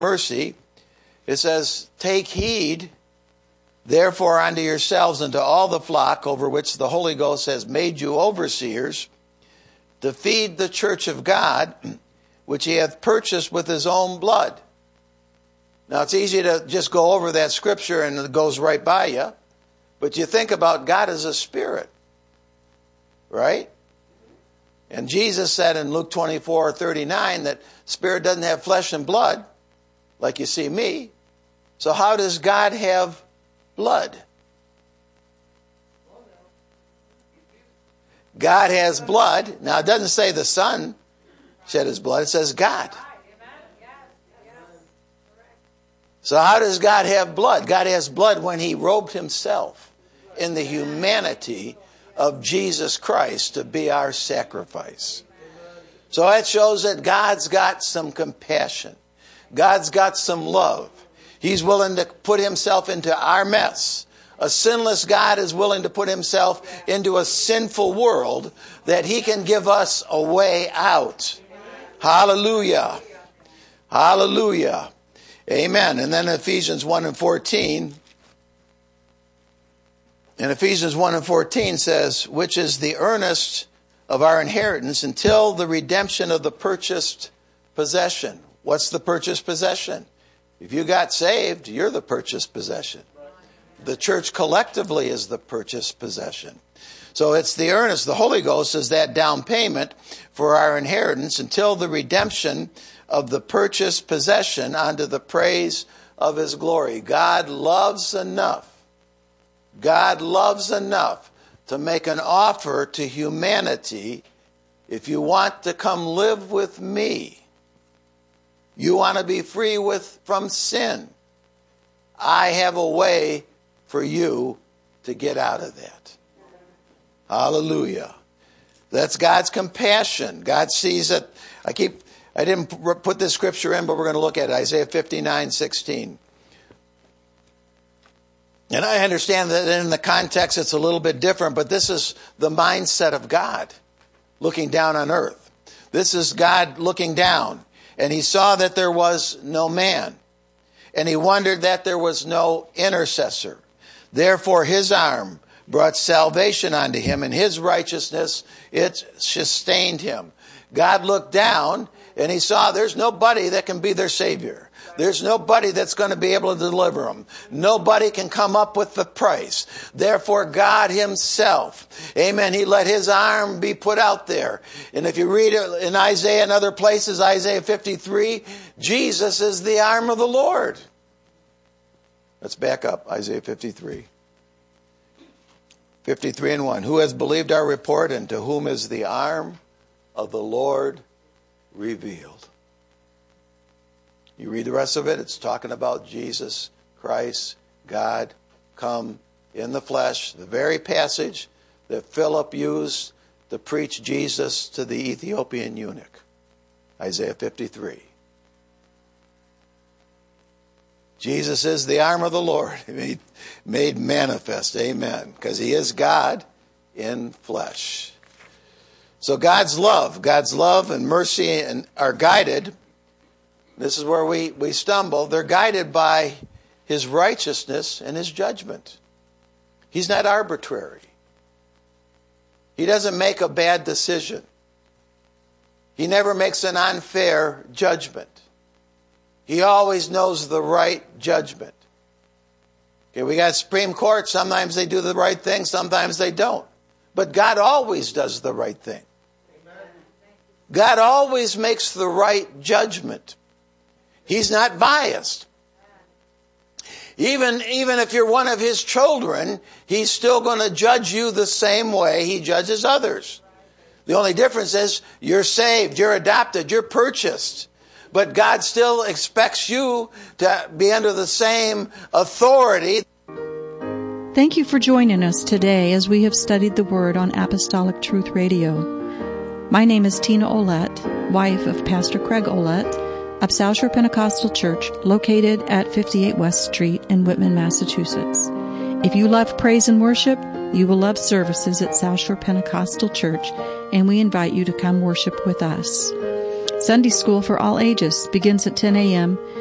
mercy. It says, take heed, therefore, unto yourselves and to all the flock over which the Holy Ghost has made you overseers, to feed the church of God, which he hath purchased with his own blood. Now, it's easy to just go over that scripture and it goes right by you. But you think about God as a spirit, right? And Jesus said in Luke 24:39 that spirit doesn't have flesh and blood, like you see me. So how does God have blood? God has blood. Now, it doesn't say the Son shed his blood. It says God. So how does God have blood? God has blood when he robed himself in the humanity of Jesus Christ to be our sacrifice. So that shows that God's got some compassion. God's got some love. He's willing to put himself into our mess. A sinless God is willing to put himself into a sinful world that he can give us a way out. Hallelujah. Hallelujah. Amen. And then Ephesians 1:14. And Ephesians 1:14 says, which is the earnest of our inheritance until the redemption of the purchased possession. What's the purchased possession? If you got saved, you're the purchased possession. The church collectively is the purchased possession. So it's the earnest. The Holy Ghost is that down payment for our inheritance until the redemption of the purchased possession unto the praise of his glory. God loves enough to make an offer to humanity. If you want to come live with me, you want to be free from sin, I have a way for you to get out of that. Hallelujah. That's God's compassion. God sees it. I didn't put this scripture in, but we're going to look at it. Isaiah 59:16. And I understand that in the context it's a little bit different, but this is the mindset of God looking down on earth. This is God looking down. And he saw that there was no man. And he wondered that there was no intercessor. Therefore his arm brought salvation unto him, and his righteousness, it sustained him. God looked down and he saw there's nobody that can be their Savior. There's nobody that's going to be able to deliver them. Nobody can come up with the price. Therefore, God himself, amen, he let his arm be put out there. And if you read it in Isaiah and other places, Isaiah 53, Jesus is the arm of the Lord. Let's back up, Isaiah 53. 53:1. Who has believed our report, and to whom is the arm of the Lord revealed? You read the rest of it, it's talking about Jesus Christ, God, come in the flesh. The very passage that Philip used to preach Jesus to the Ethiopian eunuch. Isaiah 53. Jesus is the arm of the Lord, made manifest. Amen. Because he is God in flesh. So God's love and mercy are guided. This is where we stumble. They're guided by his righteousness and his judgment. He's not arbitrary. He doesn't make a bad decision. He never makes an unfair judgment. He always knows the right judgment. Okay, we got Supreme Court. Sometimes they do the right thing, sometimes they don't. But God always does the right thing. God always makes the right judgment. He's not biased. Even if you're one of his children, he's still going to judge you the same way he judges others. The only difference is you're saved, you're adopted, you're purchased. But God still expects you to be under the same authority. Thank you for joining us today as we have studied the Word on Apostolic Truth Radio. My name is Tina Olette, wife of Pastor Craig Olette of South Shore Pentecostal Church, located at 58 West Street in Whitman, Massachusetts. If you love praise and worship, you will love services at South Shore Pentecostal Church, and we invite you to come worship with us. Sunday school for all ages begins at 10 a.m.,